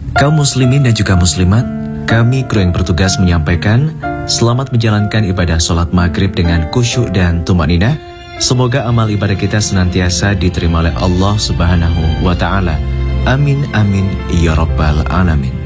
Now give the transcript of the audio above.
Kaum muslimin dan juga muslimat, kami kru yang bertugas menyampaikan selamat menjalankan ibadah sholat maghrib dengan khusyuk dan tumanina. Semoga amal ibadah kita senantiasa diterima oleh Allah Subhanahu wa Ta'ala. Amin amin ya rabbal alamin.